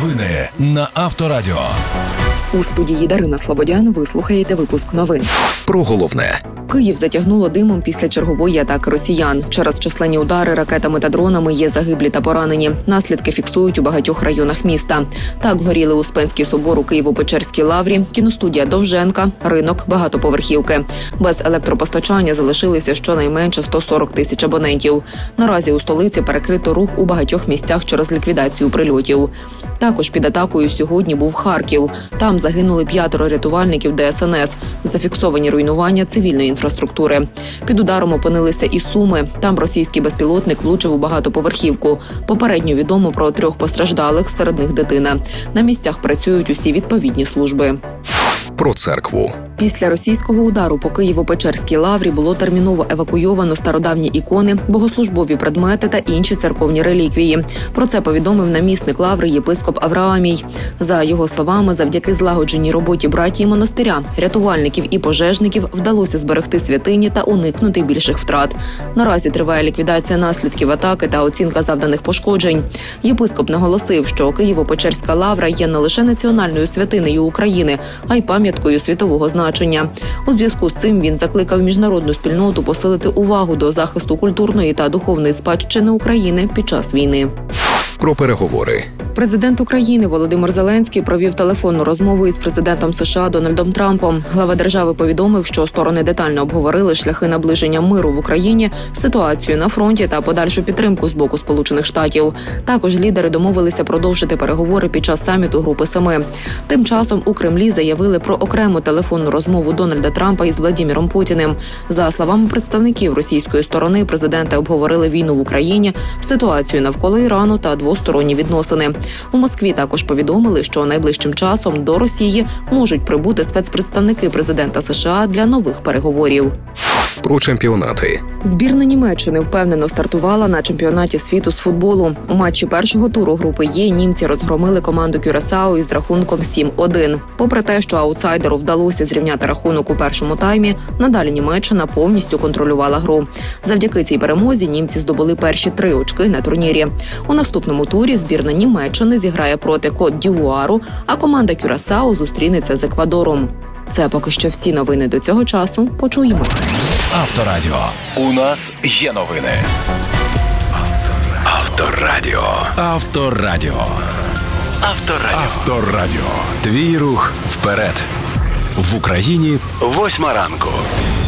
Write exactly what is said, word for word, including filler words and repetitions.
Новини на Авторадіо. У студії Дарина Слободян ви слухаєте випуск новин. Про головне. Київ затягнуло димом після чергової атаки росіян. Через численні удари ракетами та дронами є загиблі та поранені. Наслідки фіксують у багатьох районах міста. Так горіли Успенський собор у Києво-Печерській лаврі, кіностудія Довженка, ринок, багатоповерхівки. Без електропостачання залишилися щонайменше сто сорок тисяч абонентів. Наразі у столиці перекрито рух у багатьох місцях через ліквідацію прильотів. Також під атакою сьогодні був Харків. Там загинули п'ятеро рятувальників Де Ес Ен Ес. Зафіксовані руйнування цивільної інфраструктури. Під ударом опинилися і Суми. Там російський безпілотник влучив у багатоповерхівку. Попередньо відомо про трьох постраждалих, серед них дитина. На місцях працюють усі відповідні служби. Про церкву. Після російського удару по Києво-Печерській лаврі було терміново евакуйовано стародавні ікони, богослужбові предмети та інші церковні реліквії. Про це повідомив намісник лаври єпископ Авраамій. За його словами, завдяки злагодженій роботі братії монастиря, рятувальників і пожежників вдалося зберегти святині та уникнути більших втрат. Наразі триває ліквідація наслідків атаки та оцінка завданих пошкоджень. Єпископ наголосив, що Києво-Печерська лавра є не лише національною святинею України, а й пам'яткою світового значення. У зв'язку з цим він закликав міжнародну спільноту посилити увагу до захисту культурної та духовної спадщини України під час війни. Про переговори. Президент України Володимир Зеленський провів телефонну розмову із президентом США Дональдом Трампом. Глава держави повідомив, що сторони детально обговорили шляхи наближення миру в Україні, ситуацію на фронті та подальшу підтримку з боку Сполучених Штатів. Також лідери домовилися продовжити переговори під час саміту Групи Семи. Тим часом у Кремлі заявили про окрему телефонну розмову Дональда Трампа із Владіміром Путіним. За словами представників російської сторони, президенти обговорили війну в Україні, ситуацію навколо Ірану та двосторонні відносини. У Москві також повідомили, що найближчим часом до Росії можуть прибути спецпредставники президента США для нових переговорів. Про чемпіонати. Збірна Німеччини впевнено стартувала на чемпіонаті світу з футболу. У матчі першого туру групи Є німці розгромили команду Кюрасао із рахунком сім один. Попри те, що аутсайдеру вдалося зрівняти рахунок у першому таймі, надалі Німеччина повністю контролювала гру. Завдяки цій перемозі німці здобули перші три очки на турнірі. У наступному турі збірна Німеччини зіграє проти Кот-д'Івуару, а команда Кюрасао зустрінеться з Еквадором. Це поки що всі новини до цього часу. Почуємося. Авторадіо. У нас є новини. Авторадіо. Авторадіо. Авторадіо. Авторадіо. Твій рух вперед. В Україні восьма ранку.